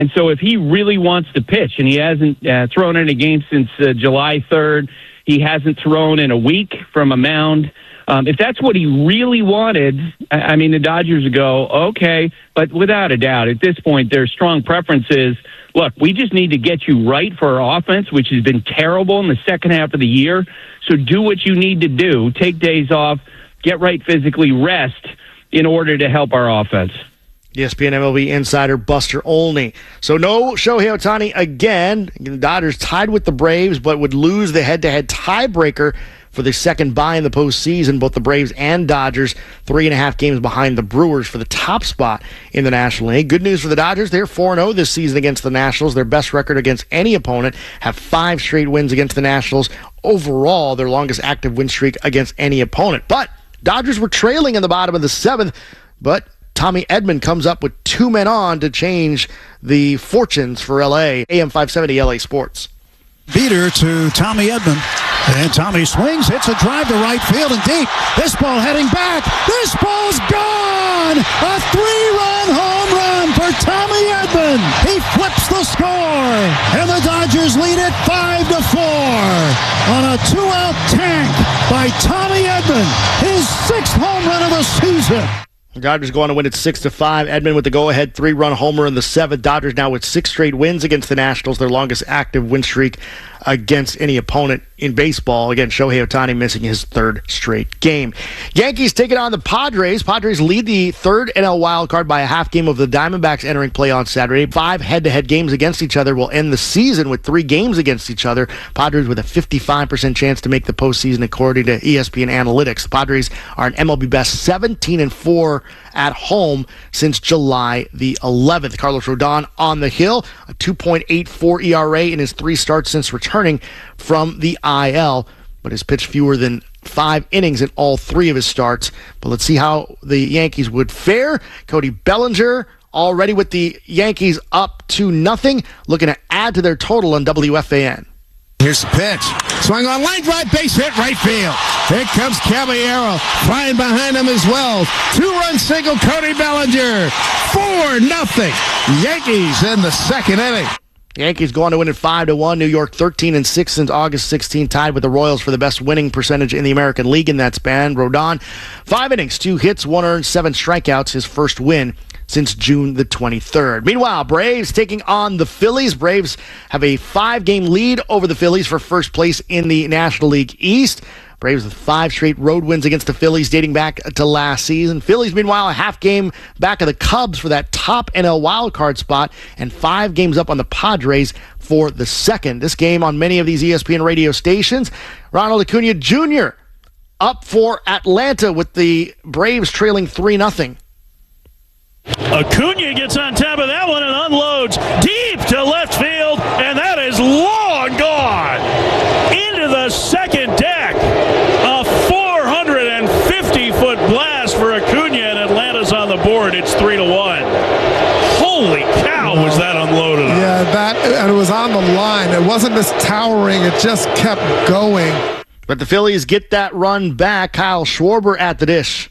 And so if he really wants to pitch, and he hasn't thrown in a game since July 3rd, he hasn't thrown in a week from a mound. If that's what he really wanted, I mean, the Dodgers would go, okay, but without a doubt, at this point, their strong preference is, look, we just need to get you right for our offense, which has been terrible in the second half of the year. So do what you need to do. Take days off, get right physically, rest in order to help our offense. ESPN MLB insider Buster Olney. So no Shohei Ohtani again. The Dodgers tied with the Braves, but would lose the head-to-head tiebreaker for the second bye in the postseason. Both the Braves and Dodgers 3.5 games behind the Brewers for the top spot in the National League. Good news for the Dodgers. They're 4-0 this season against the Nationals. Their best record against any opponent. Have 5 straight wins against the Nationals. Overall, their longest active win streak against any opponent. But Dodgers were trailing in the bottom of the 7th, but Tommy Edman comes up with 2 men on to change the fortunes for LA. AM 570 LA Sports. Beater to Tommy Edman. And Tommy swings, hits a drive to right field and deep. This ball heading back. This ball's gone! A 3-run home run for Tommy Edman. He flips the score. And the Dodgers lead it 5-4 on a 2-out tank by Tommy Edman. His 6th home run of the season. The Dodgers go on to win at 6-5. Edman with the go-ahead 3-run homer in the 7th. Dodgers now with 6 straight wins against the Nationals, their longest active win streak against any opponent in baseball. Again, Shohei Ohtani missing his 3rd straight game. Yankees taking on the Padres. Padres lead the 3rd NL wildcard by a half game of the Diamondbacks entering play on Saturday. 5 head-to-head games against each other will end the season with 3 games against each other. Padres with a 55% chance to make the postseason according to ESPN Analytics. The Padres are an MLB best 17-4 at home since July the 11th. Carlos Rodon on the hill, a 2.84 ERA in his 3 starts since returning from the IL, but has pitched fewer than 5 innings in all 3 of his starts. But let's see how the Yankees would fare. Cody Bellinger already with the Yankees up 2-0, looking to add to their total on WFAN. Here's the pitch. Swung on line drive, base hit, right field. Here comes Caballero, flying behind him as well. 2-run single, Cody Bellinger. 4-0. Yankees in the 2nd inning. Yankees go on to win at 5-1. New York 13-6 since August 16, tied with the Royals for the best winning percentage in the American League in that span. Rodon, 5 innings, 2 hits, 1 earned, 7 strikeouts, his first win since June the 23rd. Meanwhile, Braves taking on the Phillies. Braves have a 5-game lead over the Phillies for first place in the National League East. Braves with 5 straight road wins against the Phillies dating back to last season. Phillies, meanwhile, a half game back of the Cubs for that top NL wildcard spot and 5 games up on the Padres for the 2nd. This game on many of these ESPN radio stations. Ronald Acuna Jr. up for Atlanta with the Braves trailing 3-0. Acuna gets on top of that one and unloads deep to left field, and that is long gone into the second deck. A 450-foot blast for Acuna, and Atlanta's on the board. It's 3-1. Holy cow, was that unloaded on? Yeah, and it was on the line. It wasn't this towering. It just kept going. But the Phillies get that run back. Kyle Schwarber at the dish.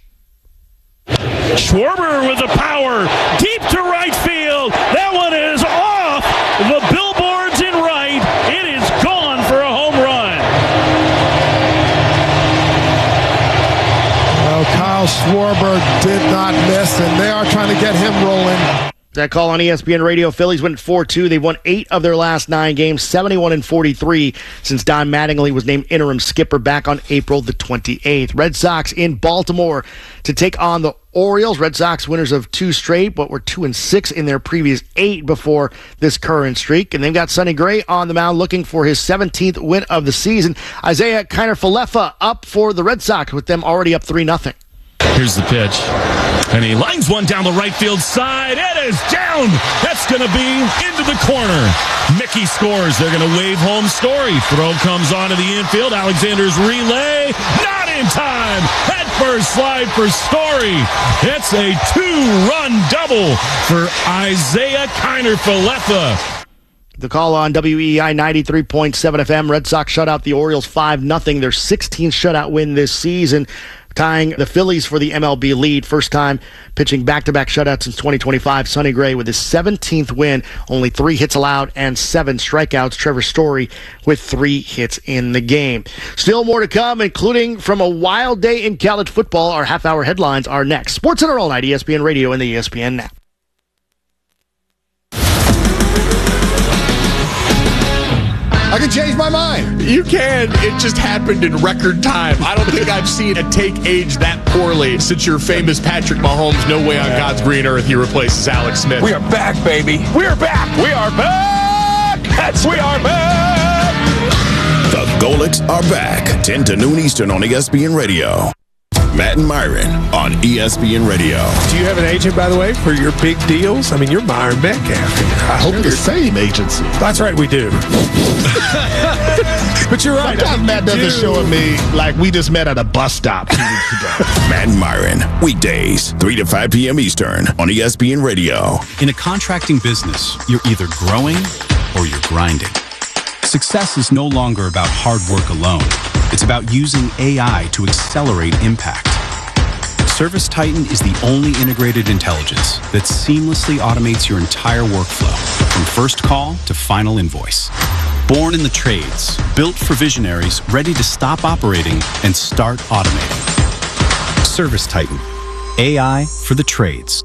Schwarber with the power deep to right field. That one is off the billboards in right. It is gone for a home run. Well, Kyle Schwarber did not miss, and they are trying to get him rolling. That call on ESPN Radio. Phillies went 4-2. They've won 8 of their last 9 games, 71-43 since Don Mattingly was named interim skipper back on April the 28th. Red Sox in Baltimore to take on the Orioles. Red Sox winners of 2 straight, but were 2-6 in their previous 8 before this current streak. And they've got Sonny Gray on the mound looking for his 17th win of the season. Isaiah Kiner-Falefa up for the Red Sox with them already up 3-0. Here's the pitch. And he lines one down the right field side. It is down. That's going to be into the corner. Mickey scores. They're going to wave home Story. Throw comes onto the infield. Alexander's relay. Not in time. Head first slide for Story. It's a 2-run double for Isaiah Kiner-Falefa. The call on WEEI 93.7 FM. Red Sox shut out the Orioles 5-0. Their 16th shutout win this season. tying the Phillies for the MLB lead. First time pitching back-to-back shutouts since 2025. Sonny Gray with his 17th win, only 3 hits allowed and 7 strikeouts. Trevor Story with 3 hits in the game. Still more to come, including from a wild day in college football. Our half-hour headlines are next. Sports Center All Night, ESPN Radio and the ESPN app. I can change my mind. You can. It just happened in record time. I don't think I've seen a take age that poorly since your famous Patrick Mahomes, no way on God's green earth he replaces Alex Smith. We are back, baby. We're back. We are back. We are back. The Golics are back. 10 to noon Eastern on ESPN Radio. Matt and Myron on ESPN Radio. Do you have an agent, by the way, for your big deals? I mean, you're Myron Metcalf. I hope you're the same agency. That's right, we do. But you're right. Sometimes Matt doesn't show me like we just met at a bus stop 2 weeks ago. Matt and Myron, weekdays, 3 to 5 p.m. Eastern on ESPN Radio. In a contracting business, you're either growing or you're grinding. Success is no longer about hard work alone. It's about using AI to accelerate impact. ServiceTitan is the only integrated intelligence that seamlessly automates your entire workflow, from first call to final invoice. Born in the trades, built for visionaries ready to stop operating and start automating. ServiceTitan, AI for the trades.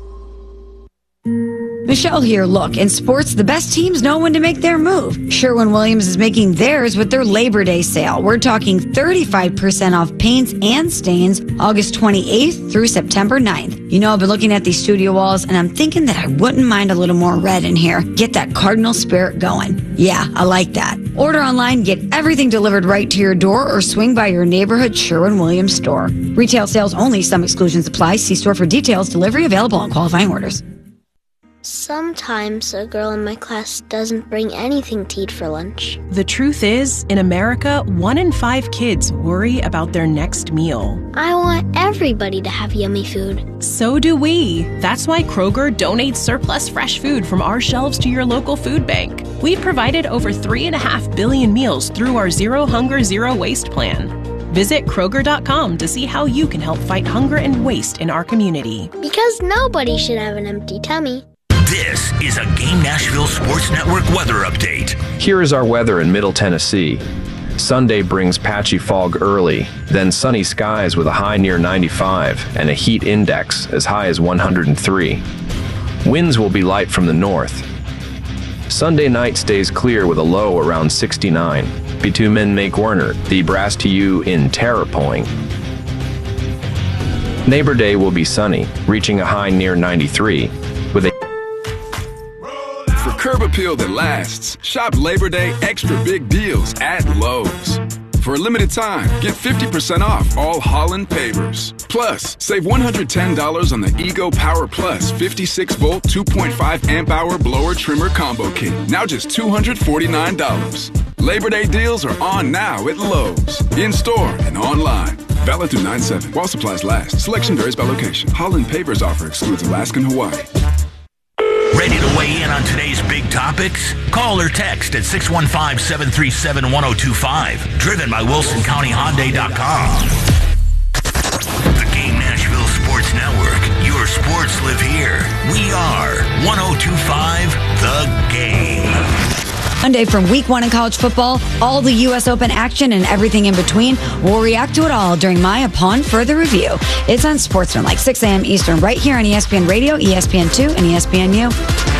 Michelle here. Look, in sports, the best teams know when to make their move. Sherwin-Williams is making theirs with their Labor Day sale. We're talking 35% off paints and stains August 28th through September 9th. You know, I've been looking at these studio walls, and I'm thinking that I wouldn't mind a little more red in here. Get that Cardinal spirit going. Yeah, I like that. Order online, get everything delivered right to your door, or swing by your neighborhood Sherwin-Williams store. Retail sales only. Some exclusions apply. See store for details. Delivery available on qualifying orders. Sometimes a girl in my class doesn't bring anything to eat for lunch. The truth is, in America, 1 in 5 kids worry about their next meal. I want everybody to have yummy food. So do we. That's why Kroger donates surplus fresh food from our shelves to your local food bank. We've provided over 3.5 billion meals through our Zero Hunger, Zero Waste plan. Visit Kroger.com to see how you can help fight hunger and waste in our community. Because nobody should have an empty tummy. This is a Game Nashville Sports Network weather update. Here is our weather in Middle Tennessee. Sunday brings patchy fog early, then sunny skies with a high near 95 and a heat index as high as 103. Winds will be light from the north. Sunday night stays clear with a low around 69. Bitumen Make Werner, the brass to you in Terrapoing. Neighbor Day will be sunny, reaching a high near 93, with a For curb appeal that lasts, shop Labor Day extra big deals at Lowe's. For a limited time, get 50% off all Holland pavers. Plus, save $110 on the Ego Power Plus 56-volt 2.5 amp-hour blower trimmer combo kit. Now just $249. Labor Day deals are on now at Lowe's. In-store and online. Valid through 9/7. While supplies last. Selection varies by location. Holland pavers offer excludes Alaska and Hawaii. Ready to weigh in on today's big topics? Call or text at 615-737-1025. Driven by WilsonCountyHyundai.com. The Game Nashville Sports Network. Your sports live here. We are 1025 The Game. Monday from week 1 in college football, all the U.S. Open action and everything in between. We'll react to it all during my Upon Further Review. It's on Sportsman, like 6 a.m. Eastern, right here on ESPN Radio, ESPN2, and ESPNU.